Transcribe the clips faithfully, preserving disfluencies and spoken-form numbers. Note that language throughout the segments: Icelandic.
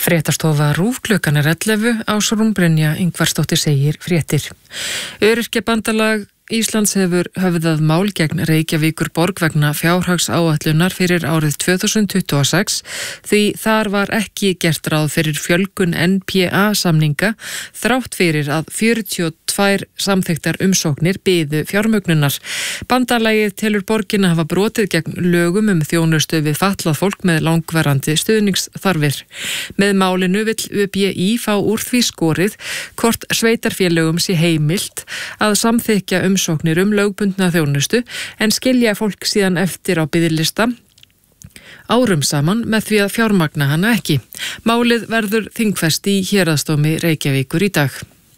Fréttastofa RÚV klukkan er ellefu, Ásrún Brynja Ingvarsdóttir segir fréttir. Öryrkjabandalag Íslands hefur höfðað mál gegn Reykjavíkur borg vegna fjárhagsáætlunar fyrir árið tvö þúsund tuttugu og sex því þar var ekki gert ráð fyrir fjölgun N P A samninga þrátt fyrir að fjörutíu og tvær samþykktar umsóknir biðu fjármögnunar. Bandalagið telur borgina hafa brotið gegn lögum um þjónustu við fatlað fólk með langvarandi stuðningsþarfir. Með málinu vill Ö B I fá úr því skorið hvort sveitarfélögum sé heimilt að samþykkja umsóknir um lögbundna þjónustu en skilja fólk síðan eftir á biðlista árum saman með því að fjármagna hana ekki. Málið verður þingfest í héraðsdómi Reykjavíkur í dag.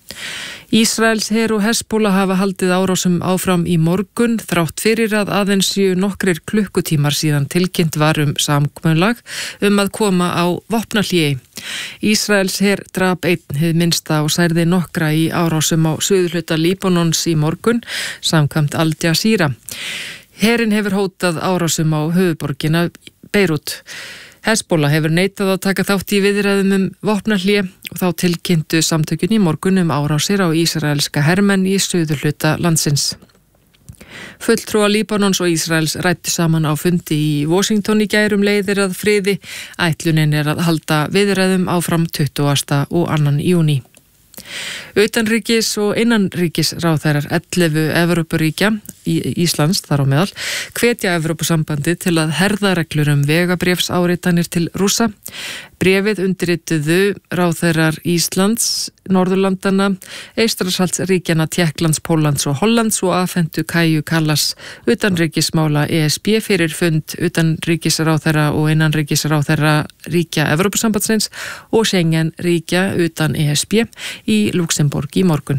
Ísraels her og Hezbollah hafa haldið árásum áfram í morgun þrátt fyrir að aðeins séu nokkrir klukkutímar síðan tilkynnt var um samkomulag um að koma á vopnahléi. Ísraels her drap einn hið minnsta og særði nokkra í árásum á suðurhluta Líbanons í morgun, samkvæmt Al Jazeera. Herinn hefur hótað árásum á höfuðborgina Beirut. Hezbollah hefur neitað að taka þátt í viðræðum um vopnahlé og þá tilkynntu samtökin í morgun um árásir á ísraelska hermenn í suðurhluta landsins. Fulltrúar Líbanons og Ísraels ræddu saman á fundi í Washington í gær um leiðir að friði. Ætlunin er að halda viðræðum áfram tuttugasta og annan júní. Utanríkis og innanríkisráðherrar ellefu Evrópuríkja í Íslands þar á meðal hvetja Evrópusambandið til að herða reglur um vegabréfsáritanir til Rússa. Bréfið undirrituðu ráðherrar Íslands, Norðurlandana, Eystrasaltsríkjanna, Tékklands, Póllands og Hollands og afhentu Kaju Kallas utanríkismála E S B fyrir fund utanríkisráðherra og innanríkisráðherra ríkja Evrópusambandsins og Schengen ríkja utan E S B í Luxemborg í morgun.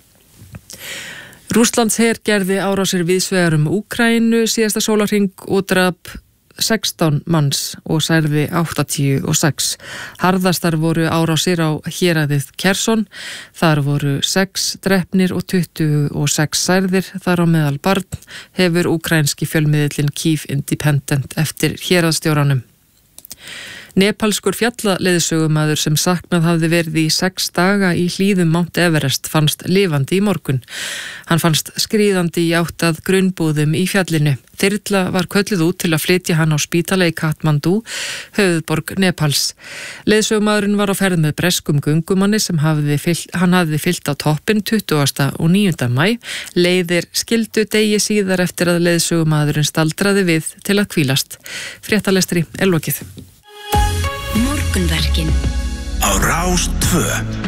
Rússlands her gerði árásir víðsvegar um Úkraínu síðasta sólarhring og drap sextán manns og særði áttatíu og sex. Harðastar voru árásir á héraðið Kherson. Þar voru sex drepnir og tuttugu og sex særðir. Þar á meðal barn, hefur úkraínski fjölmiðillinn Kyiv Independent eftir héraðsstjóranum. Nepalskur fjallaleiðsögumaður sem saknað hafði verið í sex daga í hlíðum Mount Everest fannst lifandi í morgun. Hann fannst skríðandi í átt að grunnbúðum í fjallinu. Þyrla var kölluð út til að flytja hann á spítala í Kathmandu, höfuðborg Nepals. Leiðsögumaðurinn var á ferð með breskum göngumanni sem hafði fyllt, hann hafði fyllt á toppinn tuttugasta og níunda maí. Leiðir skildu degi síðar eftir að leiðsögumaðurinn staldraði við til að hvílast. Fréttalestri er lokið. Morgunverkin á Rás tvö.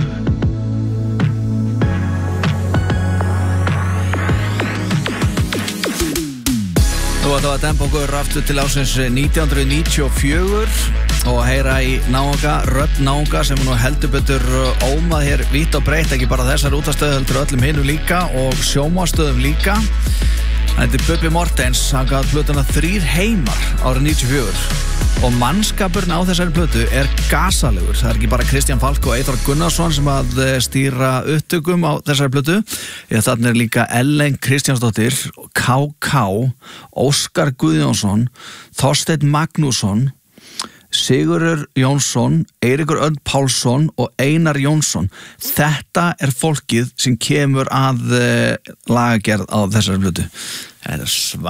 Nú að það var dempa okkur aftur til ásins nítján hundruð níutíu og fjögur og að heyra í náunga, rödd náunga sem nú heldur betur ómað hér vítt og breytt, ekki bara þessar útastöðu heldur öllum hinum líka og sjónvarpsstöðum líka. Þetta er Bubbi Mortens, hann gaf plötuna Þrír heimar árið níutíu og fjögur og mannskapurinn á þessari plötu er gasalegur. Það er ekki bara Kristján Falk og Eyþór Gunnarsson sem að stýra upptökum á þessari plötu. Þannig er líka Ellen Kristjánsdóttir, K K, Óskar Guðjónsson, Þorsteinn Magnússon, Sigurður Jónsson, Eiríkur Örn Pálsson og Einar Jónsson. Þetta er fólkið sem kemur að lagagerð á þessari plötu. Það er